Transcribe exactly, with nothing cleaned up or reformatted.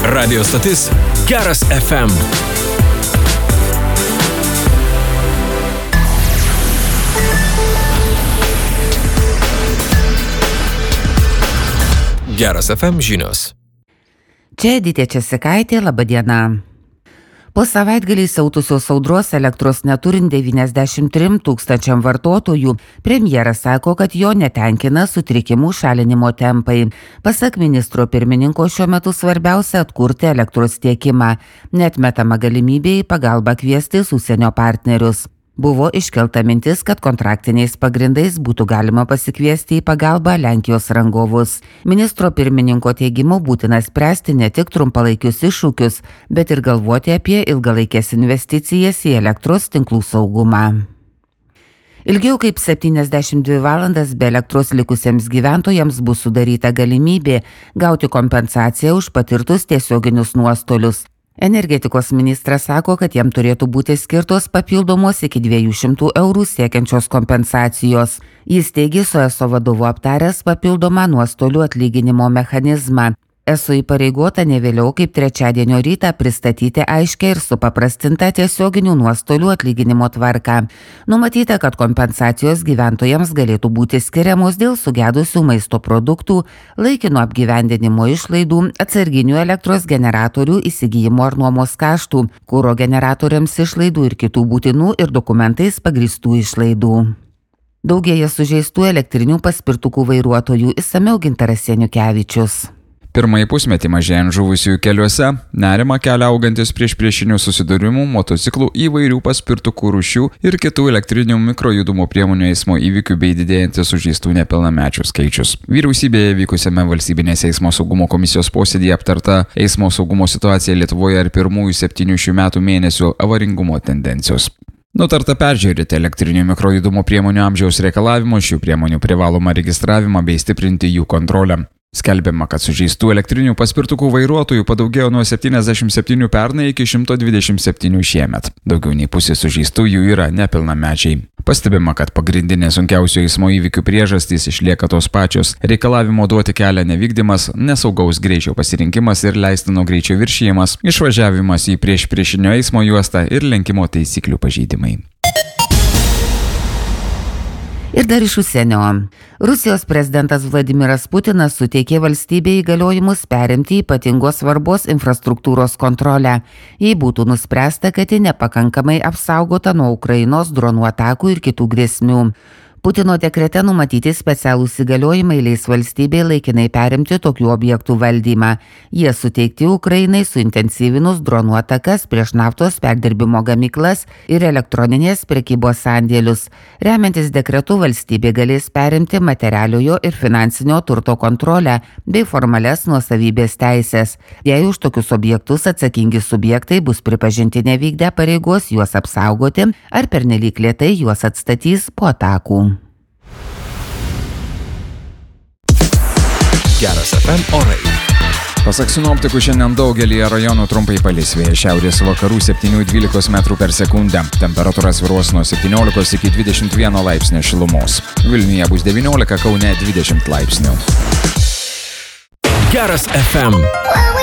Radio stotis Geras F M. Geras F M žinios. Čia Editė Česikaitė, laba diena. Po savaitgalį siautusios audros elektros neturint devyniasdešimt trim tūkstančiam vartotojų, premjeras sako, kad jo netenkina sutrikimų šalinimo tempai. Pasak ministro pirmininko, šiuo metu svarbiausia atkurti elektros tiekimą. Neatmetama galimybė į pagalbą kviestis užsienio partnerius. Buvo iškelta mintis, kad kontraktiniais pagrindais būtų galima pasikviesti į pagalbą Lenkijos rangovus. Ministro pirmininko teigimu būtina spręsti ne tik trumpalaikius iššūkius, bet ir galvoti apie ilgalaikės investicijas į elektros tinklų saugumą. Ilgiau kaip septyniasdešimt dvi valandas be elektros likusiems gyventojams bus sudaryta galimybė gauti kompensaciją už patirtus tiesioginius nuostolius. Energetikos ministras sako, kad jam turėtų būti skirtos papildomos iki dviejų šimtų eurų siekiančios kompensacijos. Jis teigė su eso vadovu aptaręs papildomą nuostolių atlyginimo mechanizmą. Esu įpareigota ne vėliau kaip trečiadienio rytą pristatyti aiškę ir supaprastintą tiesioginių nuostolių atlyginimo tvarką. Numatyta, kad kompensacijos gyventojams galėtų būti skiriamos dėl sugedusių maisto produktų, laikino apgyvendinimo išlaidų, atsarginių elektros generatorių įsigijimo ar nuomos kaštų, kuro generatoriams išlaidų ir kitų būtinų ir dokumentais pagrįstų išlaidų. Daugėja sužeistų elektrinių paspirtukų vairuotojų, išsamiau Gintaras Seniukevičius. Pirmąjį pusmetį mažėjant žuvusiųjų keliuose, nerima kelia augantis prieš priešinių susidūrimų, motociklų, įvairių paspirtukų rūšių ir kitų elektrinių mikrojudumo priemonių eismo įvykių bei didėjantis sužeistų nepilnamečių skaičius. Vyriausybėje vykusiame valstybinės eismo saugumo komisijos posėdyje aptarta eismo saugumo situacija Lietuvoje ir pirmųjų septynių šių metų mėnesių avaringumo tendencijos. Nutarta peržiūrėti elektrinių mikrojudumo priemonių amžiaus reikalavimus, šių priemonių privalomą registravimą bei stiprinti jų kontrolę. Skelbiama, kad sužeistų elektrinių paspirtukų vairuotojų padaugėjo nuo septyniasdešimt septynių pernai iki šimto dvidešimt septynių šiemet. Daugiau nei pusė sužeistų jų yra nepilnamečiai. Pastebima, kad pagrindinė sunkiausių eismo įvykių priežastys išlieka tos pačios – reikalavimo duoti kelią nevykdymas, nesaugaus greičio pasirinkimas ir leistino greičio viršijimas, išvažiavimas į priešpriešinio eismo juostą ir lenkimo taisyklių pažeidimai. Ir dar iš užsienio. Rusijos prezidentas Vladimiras Putinas suteikė valstybei įgaliojimus perimti ypatingos svarbos infrastruktūros kontrolę. Jei būtų nuspręsta, kad ji nepakankamai apsaugota nuo Ukrainos dronų atakų ir kitų grėsmių. Putino dekrete numatyti specialūs įgaliojimai leis valstybei laikinai perimti tokių objektų valdymą. Jie suteikti Ukrainai suintensyvinus dronų atakas prieš naftos perdirbimo gamyklas ir elektroninės prekybos sandėlius. Remiantis dekretu valstybė galės perimti materialiojo ir finansinio turto kontrolę bei formales nuosavybės teisės. Jei už tokius objektus atsakingi subjektai bus pripažinti nevykdę pareigos juos apsaugoti ar pernelyg lėtai juos atstatys po atakų. Geras F M orai. Pasak sinoptikų, šiandien daugelyje rajonų trumpai palis, vėjas šiaurės vakarų septynių dvylikos metrų per sekundę. Temperatūra svyruos nuo septyniolikos iki dvidešimt vieno laipsnio šilumos. Vilniuje bus devyniolika, Kaune dvidešimt laipsnių. Geras F M.